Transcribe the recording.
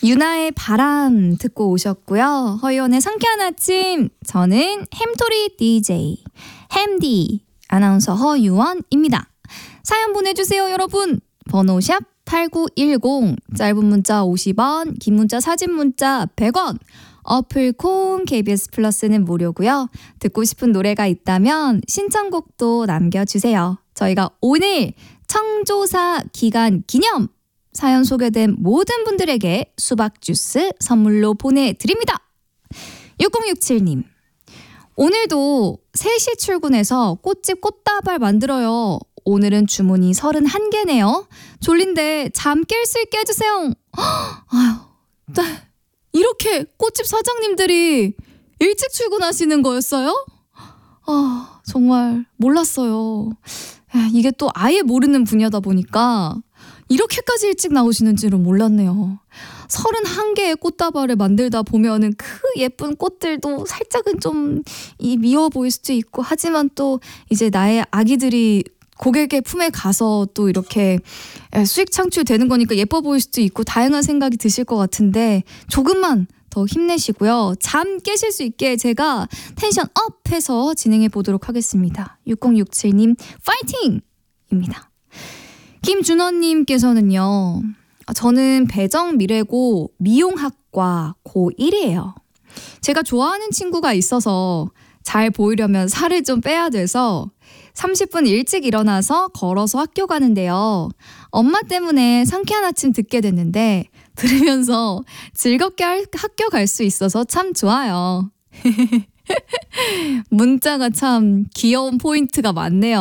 유나의 바람 듣고 오셨고요. 허이원의 상쾌한 아침, 저는 햄토리 DJ 햄디 아나운서 허유원입니다. 사연 보내주세요 여러분. 번호 샵 8910, 짧은 문자 50원, 긴 문자 사진 문자 100원, 어플 콩 KBS 플러스는 무료고요. 듣고 싶은 노래가 있다면 신청곡도 남겨주세요. 저희가 오늘 청조사 기간 기념 사연 소개된 모든 분들에게 수박 주스 선물로 보내드립니다. 6067님, 오늘도 3시 출근해서 꽃집 꽃다발 만들어요. 오늘은 주문이 31개네요. 졸린데 잠 깰 수 있게 해주세요. 아유, 이렇게 꽃집 사장님들이 일찍 출근하시는 거였어요? 정말 몰랐어요. 이게 또 아예 모르는 분야다 보니까 이렇게까지 일찍 나오시는 줄은 몰랐네요. 31개의 꽃다발을 만들다 보면은 그 예쁜 꽃들도 살짝은 좀 미워 보일 수도 있고, 하지만 또 이제 나의 아기들이 고객의 품에 가서 또 이렇게 수익 창출되는 거니까 예뻐 보일 수도 있고 다양한 생각이 드실 것 같은데 조금만 더 힘내시고요. 잠 깨실 수 있게 제가 텐션 업해서 진행해 보도록 하겠습니다. 6067님 파이팅입니다. 김준원님께서는요. 저는 배정미래고 미용학과 고1이에요. 제가 좋아하는 친구가 있어서 잘 보이려면 살을 좀 빼야 돼서 30분 일찍 일어나서 걸어서 학교 가는데요. 엄마 때문에 상쾌한 아침 듣게 됐는데 들으면서 즐겁게 학교 갈 수 있어서 참 좋아요. 문자가 참 귀여운 포인트가 많네요.